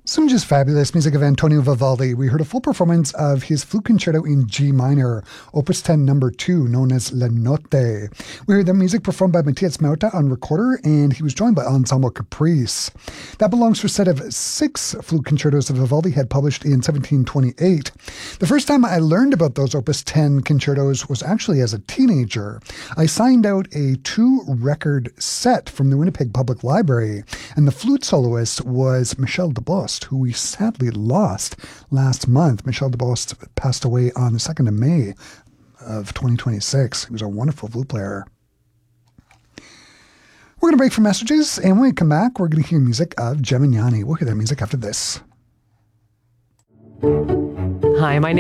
Some just fabulous music of Antonio Vivaldi. We heard a full performance of his flute concerto in G minor, Opus 10 number 2, known as Le Notte. We heard the music performed by Matthias Mauta on recorder, and he was joined by Ensemble Caprice. That belongs to a set of 6 flute concertos that Vivaldi had published in 1728. The first time I learned about those Opus 10 concertos was actually as a teenager. I signed out a 2-record set from the Winnipeg Public Library, and the flute soloist was Michel Debost, who we sadly lost last month. Michel Debost passed away on the 2nd of May of 2026. He was a wonderful flute player. We're going to break for messages, and when we come back, we're going to hear music of Gemignani. We'll hear their music after this. Hi, my name